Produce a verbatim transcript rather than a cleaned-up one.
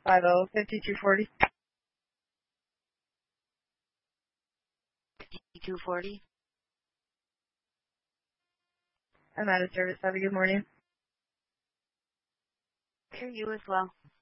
five zero, five two four zero. fifty-two forty. I'm out of service. Have a good morning. Hear you as well.